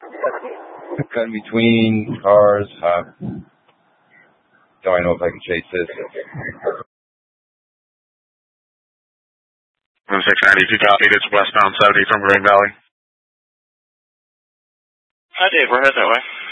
Cut in between cars. Do I know if I can chase this? 1690, if you copied, it's westbound 70 from Green Valley. Hi, Dave. We're headed that way.